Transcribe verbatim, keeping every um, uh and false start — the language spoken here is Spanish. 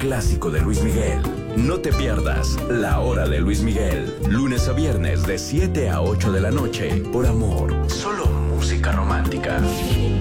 clásico de Luis Miguel. No te pierdas La Hora de Luis Miguel, lunes a viernes de siete a ocho de la noche, por Amor. Solo música romántica.